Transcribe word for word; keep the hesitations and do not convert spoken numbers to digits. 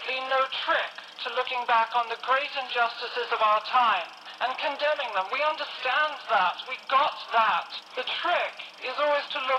absolutely no trick to looking back on the great injustices of our time and condemning them. We understand that. We got that. The trick is always to look